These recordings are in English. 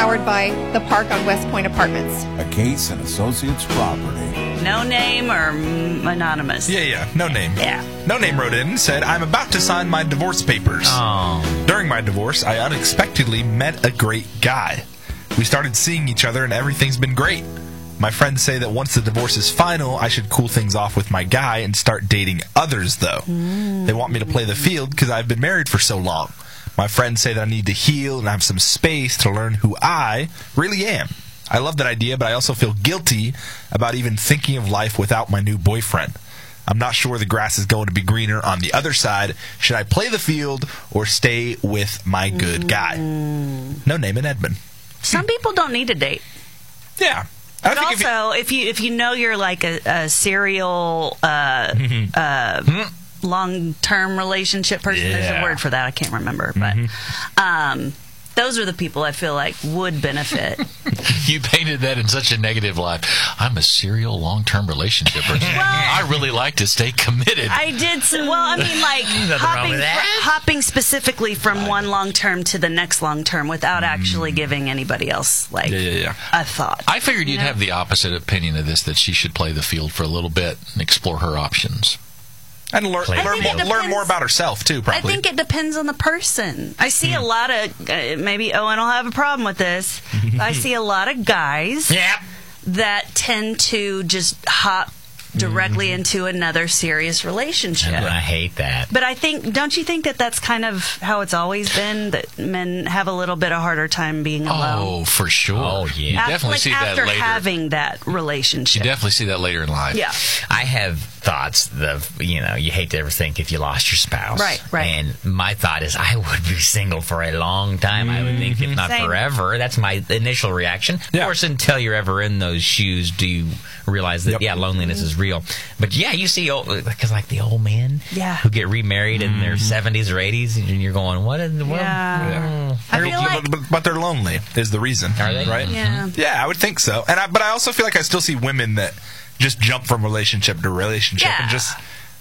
powered by the Park on West Point Apartments. A Case and Associates property. No name or anonymous? Yeah. No name. Yeah. No name wrote in and said, I'm about to sign my divorce papers. Oh. During my divorce, I unexpectedly met a great guy. We started seeing each other and everything's been great. My friends say that once the divorce is final, I should cool things off with my guy and start dating others, though. They want me to play the field because I've been married for so long. My friends say that I need to heal and have some space to learn who I really am. I love that idea, but I also feel guilty about even thinking of life without my new boyfriend. I'm not sure the grass is going to be greener on the other side. Should I play the field or stay with my good guy? No name in Edmond. Some people don't need to date. Yeah. But also, if you know you're like a serial long-term relationship person, there's a word for that, I can't remember. But those are the people I feel like would benefit. You painted that in such a negative light. I'm a serial long-term relationship person. I really like to stay committed. I did. Well, I mean, like hopping specifically from one long-term to the next long-term without actually giving anybody else like a thought. I figured you'd have the opposite opinion of this, that she should play the field for a little bit and explore her options. And learn more about herself, too, probably. I think it depends on the person. I see a lot of, maybe Owen will have a problem with this, I see a lot of guys that tend to just hop directly into another serious relationship. I hate that. But I think, don't you think that that's kind of how it's always been, that men have a little bit of harder time being alone? Oh, for sure. Oh, yeah. You definitely see that later. After having that relationship. You definitely see that later in life. Yeah. I have thoughts of, you hate to ever think if you lost your spouse. Right. And my thought is I would be single for a long time, I would think, if not forever. That's my initial reaction. Of course, until you're ever in those shoes, do you realize that, loneliness is real. But, you see, because like the old men who get remarried in their 70s or 80s, and you're going, what in the world? I feel but they're lonely is the reason. Are they? Right? Yeah. Yeah, I would think so. But I also feel like I still see women that just jump from relationship to relationship and just...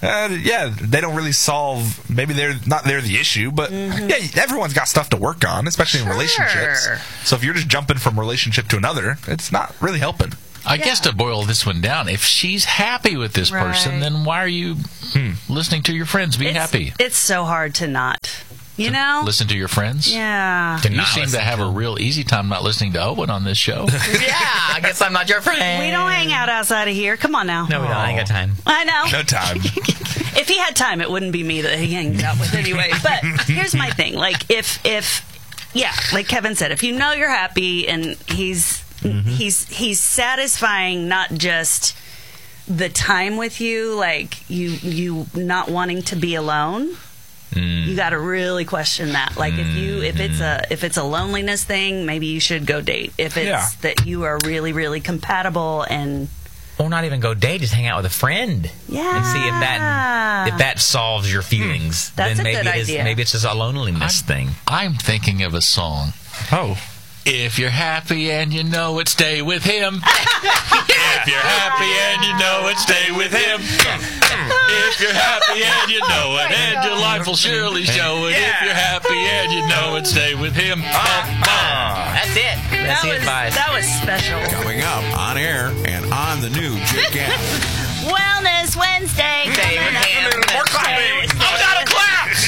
they don't really solve. Maybe they're the issue, but everyone's got stuff to work on, especially in relationships. So if you're just jumping from relationship to another, it's not really helping. I guess to boil this one down, if she's happy with this person, then why are you listening to your friends being happy? It's so hard to not. Listen to your friends? Yeah. You seem to have a real easy time not listening to Owen on this show. I guess I'm not your friend. We don't hang out outside of here. Come on now. No, we don't. I ain't got time. I know. No time. If he had time, it wouldn't be me that he hangs out with anyway. But here's my thing. Like, if like Kevin said, if you know you're happy and he's satisfying not just the time with you, like you not wanting to be alone. You got to really question that. Like if it's a loneliness thing, maybe you should go date. If it's that you are really, really compatible and or not even go date, just hang out with a friend. Yeah. And see if that solves your feelings. That's then a good idea. Maybe it's just a loneliness thing. I'm thinking of a song. Oh. If you're happy and you know it, stay with him. If you're happy and you know it, stay with him. If you're happy and you know it, and your life will surely show it. If you're happy and you know it, stay with him. That's it. That's the advice. That was special. Coming up on air and on the new Jake App. Wellness Wednesday. More clapping. I'm out of claps.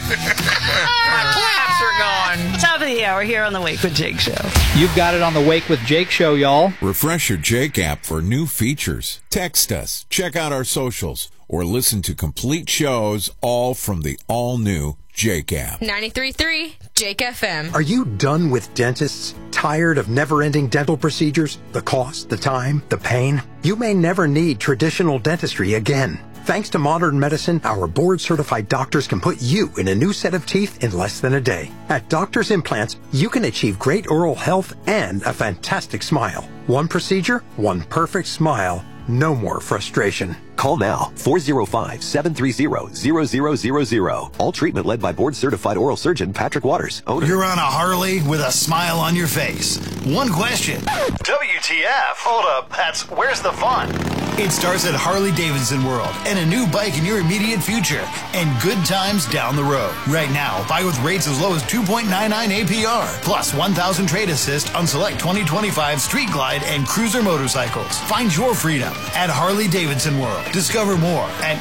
Claps are gone. Top of the hour here on the Wake with Jake show. You've got it on the Wake with Jake show, y'all. Refresh your Jake app for new features. Text us, check out our socials, or listen to complete shows all from the all-new Jake app. 93.3 Jake FM. Are you done with dentists? Tired of never-ending dental procedures? The cost, the time, the pain? You may never need traditional dentistry again. Thanks to modern medicine, our board-certified doctors can put you in a new set of teeth in less than a day. At Doctors Implants, you can achieve great oral health and a fantastic smile. One procedure, one perfect smile. No more frustration. Call now, 405-730-0000. All treatment led by board-certified oral surgeon Patrick Waters, owner. You're on a Harley with a smile on your face. One question. WTF? Hold up, where's the fun? It starts at Harley-Davidson World and a new bike in your immediate future and good times down the road. Right now, buy with rates as low as 2.99 APR plus 1,000 trade assist on select 2025 Street Glide and Cruiser motorcycles. Find your freedom at Harley-Davidson World. Discover more at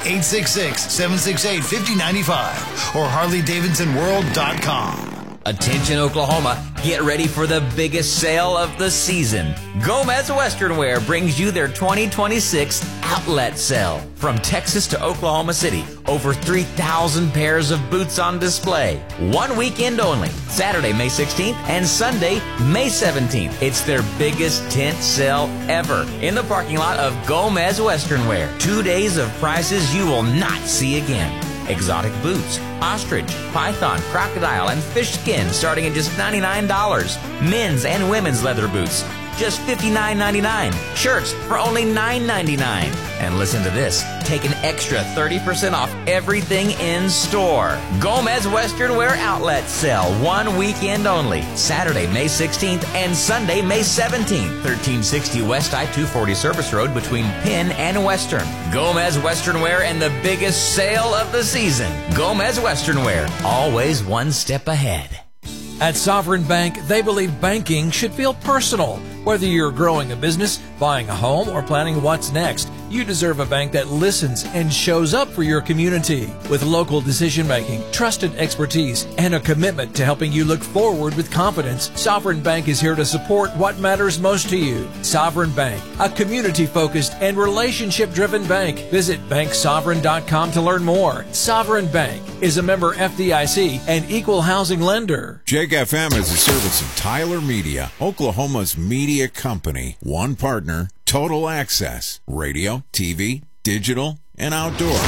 866-768-5095 or HarleyDavidsonWorld.com. Attention Oklahoma, get ready for the biggest sale of the season. Gomez Western Wear brings you their 2026 outlet sale. From Texas to Oklahoma City, over 3,000 pairs of boots on display. One weekend only, Saturday, May 16th and Sunday, May 17th. It's their biggest tent sale ever in the parking lot of Gomez Western Wear. 2 days of prices you will not see again. Exotic boots, ostrich, python, crocodile, and fish skin starting at just $99. Men's and women's leather boots, just $59.99. Shirts for only $9.99. And listen to this, take an extra 30% off everything in store. Gomez Western Wear Outlet Sale, one weekend only. Saturday, May 16th and Sunday, May 17th. 1360 West I-240 Service Road between Penn and Western. Gomez Western Wear and the biggest sale of the season. Gomez Western Wear, always one step ahead. At Sovereign Bank, they believe banking should feel personal. Whether you're growing a business, buying a home, or planning what's next, you deserve a bank that listens and shows up for your community. With local decision-making, trusted expertise, and a commitment to helping you look forward with confidence, Sovereign Bank is here to support what matters most to you. Sovereign Bank, a community-focused and relationship-driven bank. Visit banksovereign.com to learn more. Sovereign Bank is a member FDIC and equal housing lender. Jake FM is a service of Tyler Media, Oklahoma's media company. One partner, total access, radio, TV, digital, and outdoor.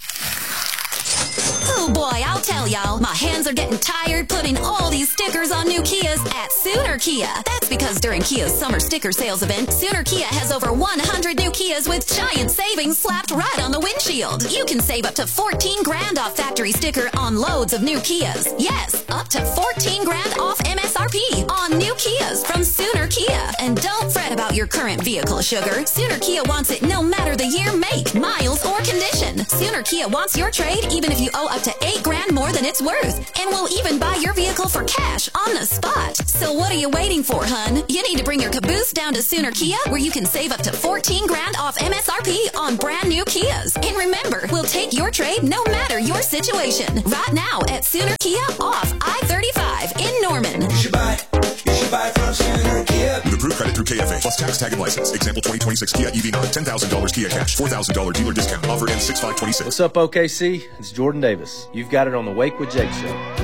Oh boy, I'll tell y'all, my hands are getting tired putting all these stickers on new Kias at Sooner Kia. That's because during Kia's summer sticker sales event, Sooner Kia has over 100 new Kias with giant savings slapped right on the windshield. You can save up to $14,000 off factory sticker on loads of new Kias. Yes, up to $14,000 off MSRP on new Kias from Sooner Kia. And don't fret about your current vehicle, sugar. Sooner Kia wants it no matter the year, make, miles, or condition. Sooner Kia wants your trade even if you owe up to $8,000 more than it's worth, and we'll even buy your vehicle for cash on the spot. So what are you waiting for, hun? You need to bring your caboose down to Sooner Kia, where you can save up to $14,000 off MSRP on brand new Kias. And remember, we'll take your trade no matter your situation. Right now at Sooner Kia off I-35 in Norman. You should buy from Sooner Kia. With approved credit through KFA plus tax, tag, and license. Example 2026 Kia EV9, $10,000 Kia cash, $4,000 dealer discount. Offer ends 6/5/26. What's up, OKC? It's Jordan Davis. You've got it on the Wake with Jake show.